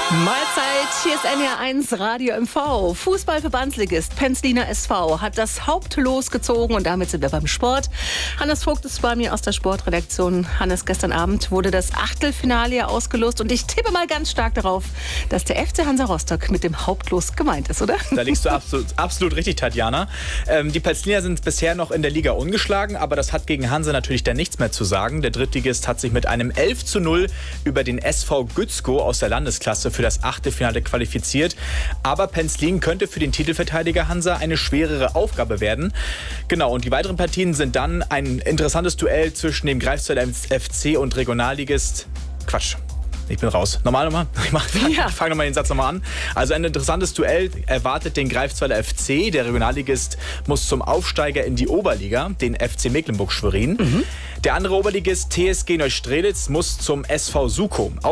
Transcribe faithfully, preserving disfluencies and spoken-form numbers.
Mahlzeit, hier ist N R eins Radio M V. Fußballverbandsligist Penzliner S V hat das Hauptlos gezogen und damit sind wir beim Sport. Hannes Vogt ist bei mir aus der Sportredaktion. Hannes, gestern Abend wurde das Achtelfinale ja ausgelost und ich tippe mal ganz stark darauf, dass der F C Hansa Rostock mit dem Hauptlos gemeint ist, oder? Da liegst du absolut, absolut richtig, Tatjana. Ähm, die Penzliner sind bisher noch in der Liga ungeschlagen, aber das hat gegen Hansa natürlich dann nichts mehr zu sagen. Der Drittligist hat sich mit einem elf zu null über den S V Gützkow aus der Landesklasse für das Achtelfinale qualifiziert. Aber Penzlin könnte für den Titelverteidiger Hansa eine schwerere Aufgabe werden. Genau, und die weiteren Partien sind dann ein interessantes Duell zwischen dem Greifswalder F C und Regionalligist. Quatsch. Ich bin raus. Normal nochmal? Ich, mach, ja. ich fange nochmal den Satz nochmal an. Also ein interessantes Duell erwartet den Greifswalder F C. Der Regionalligist muss zum Aufsteiger in die Oberliga, den F C Mecklenburg-Schwerin. Mhm. Der andere Oberligist T S G Neustrelitz muss zum S V Sukow.